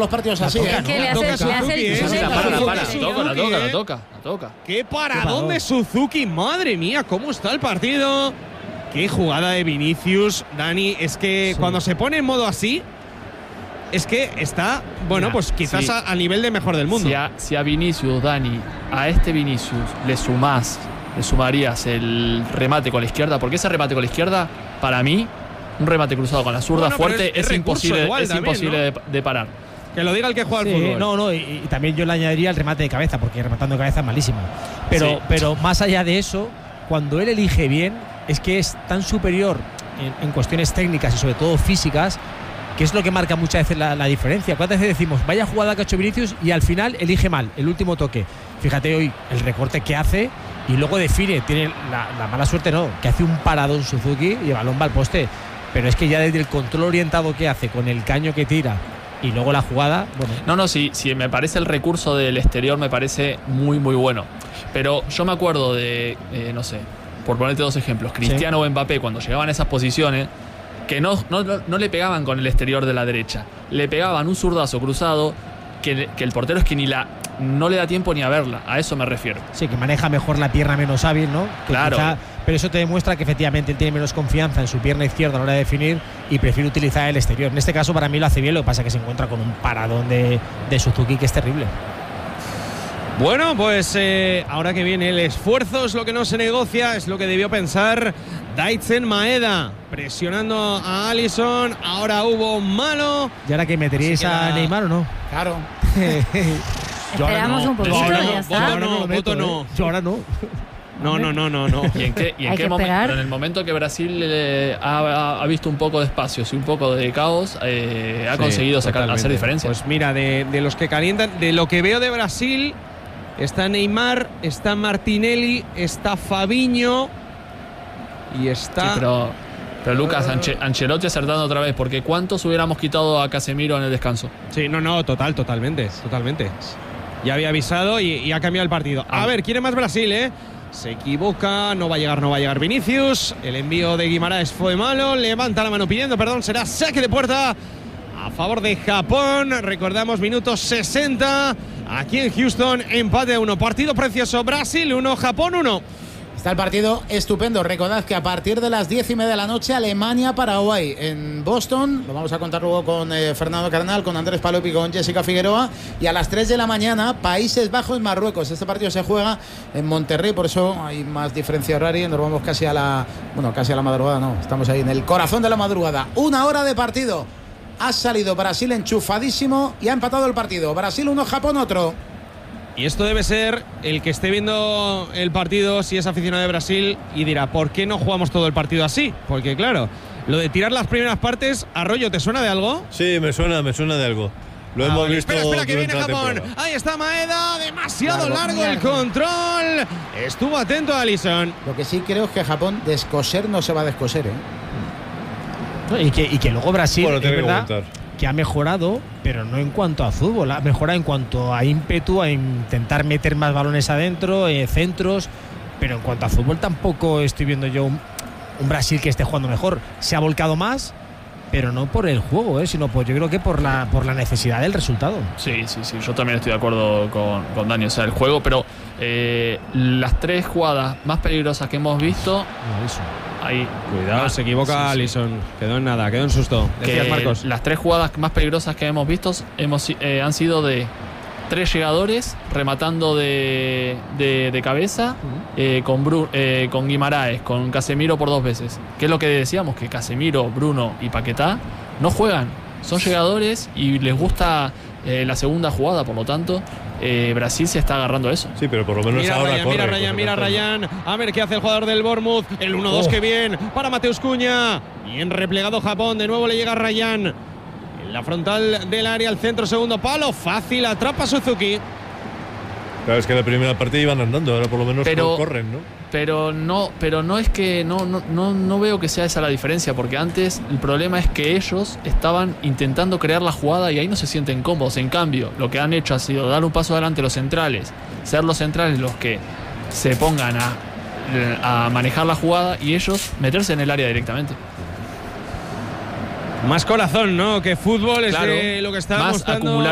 los partidos así, ¿eh? Es que le hace la toca. ¡Qué paradón de Suzuki! ¡Madre mía! ¿Cómo está el partido? ¡Qué jugada de Vinicius, Dani! Es que cuando se pone en modo así, es que está, bueno, pues quizás a nivel de mejor del mundo. Si a Vinicius, Dani, a este Vinicius le sumarías el remate con la izquierda, porque ese remate con la izquierda, para mí, un remate cruzado con la zurda fuerte es imposible, imposible de parar. Que lo diga el que juega al fútbol. Y también yo le añadiría el remate de cabeza, porque rematando de cabeza es malísimo. Pero más allá de eso, cuando él elige bien, es que es tan superior en cuestiones técnicas y sobre todo físicas, que es lo que marca muchas veces la diferencia. ¿Cuántas veces decimos, vaya jugada que ha hecho Vinicius y al final elige mal el último toque? Fíjate hoy el recorte que hace y luego define, tiene la mala suerte, que hace un paradón Suzuki y el balón va al poste. Pero es que ya desde el control orientado que hace, con el caño que tira y luego la jugada, bueno. Sí, me parece el recurso del exterior, me parece muy, muy bueno. Pero yo me acuerdo de, no sé, por ponerte dos ejemplos, Cristiano o Mbappé, cuando llegaban a esas posiciones, que no le pegaban con el exterior de la derecha, le pegaban un zurdazo cruzado que el portero es que no le da tiempo ni a verla, a eso me refiero. Sí, que maneja mejor la pierna menos hábil, ¿no? Claro. Pero eso te demuestra que efectivamente él tiene menos confianza en su pierna izquierda a la hora de definir y prefiere utilizar el exterior. En este caso para mí lo hace bien, lo que pasa es que se encuentra con un paradón de Suzuki que es terrible. Bueno, pues ahora que viene el esfuerzo es lo que no se negocia, es lo que debió pensar Daizen Maeda, presionando a Alisson. Ahora hubo malo. ¿Y ahora que meteríais a Neymar o no? Claro. Esperamos un poquito, ya está. Yo ahora no. No. ¿Y en qué momento? Pero en el momento que Brasil ha visto un poco de espacios y un poco de caos, ha conseguido hacer diferencia. Pues mira, de los que calientan, de lo que veo de Brasil, está Neymar, está Martinelli, está Fabinho y está… Sí, pero Lucas, Ancelotti acertando otra vez, porque ¿cuántos hubiéramos quitado a Casemiro en el descanso? Sí, totalmente. Ya había avisado y ha cambiado el partido. A ver, quiere más Brasil, ¿eh? Se equivoca, no va a llegar Vinicius. El envío de Guimaraes fue malo. Levanta la mano pidiendo perdón. Será saque de puerta a favor de Japón. Recordamos, minutos 60. Aquí en Houston, empate 1. Partido precioso. Brasil 1, Japón 1. Está el partido estupendo. Recordad que a partir de las 10:30 de la noche, Alemania-Paraguay en Boston. Lo vamos a contar luego con Fernando Carnal, con Andrés Palop y con Jessica Figueroa. Y a las 3 de la mañana, Países Bajos-Marruecos. Este partido se juega en Monterrey, por eso hay más diferencia horaria. Nos vamos casi a la madrugada, no. Estamos ahí en el corazón de la madrugada. 1 hora de partido. Ha salido Brasil enchufadísimo y ha empatado el partido. Brasil 1, Japón otro. Y esto debe ser el que esté viendo el partido, si es aficionado de Brasil, y dirá, ¿por qué no jugamos todo el partido así? Porque claro, lo de tirar las primeras partes, Arroyo, ¿te suena de algo? Sí, me suena de algo. Lo hemos visto. Espera, que viene Japón. Ahí está Maeda, demasiado largo el control. Estuvo atento a Alisson. Lo que sí creo es que Japón descoser no se va a descoser, ¿eh? Y que luego Brasil, es verdad, que ha mejorado, pero no en cuanto a fútbol, ha mejorado en cuanto a ímpetu, a intentar meter más balones adentro, centros, pero en cuanto a fútbol tampoco estoy viendo yo un Brasil que esté jugando mejor. Se ha volcado más, pero no por el juego, sino yo creo que por la necesidad del resultado. Sí, yo también estoy de acuerdo con Dani, o sea, el juego, pero las 3 jugadas más peligrosas que hemos visto… Ahí. Cuidado, se equivoca Alisson. Quedó en nada, quedó en susto. Decías, Marcos. Las 3 jugadas más peligrosas que hemos visto han sido de 3 llegadores rematando de cabeza, con Guimaraes, con Casemiro por 2 veces. Que es lo que decíamos, que Casemiro, Bruno y Paquetá no juegan. Son llegadores y les gusta la segunda jugada, por lo tanto… Brasil se está agarrando eso. Sí, pero por lo menos mira ahora Ryan, corre. Mira Ryan. A ver qué hace el jugador del Bournemouth. El 1-2 que bien para Mateus Cunha. Bien replegado Japón. De nuevo le llega Ryan. En la frontal del área, al centro, segundo palo. Fácil, atrapa Suzuki. Claro, es que la primera parte iban andando, ahora por lo menos corren, ¿no? Pero no es que no veo que sea esa la diferencia, porque antes el problema es que ellos estaban intentando crear la jugada y ahí no se sienten cómodos. En cambio, lo que han hecho ha sido dar un paso adelante los centrales, ser los centrales los que se pongan a manejar la jugada y ellos meterse en el área directamente. Más corazón, ¿no? Que fútbol, claro, es lo que está mostrando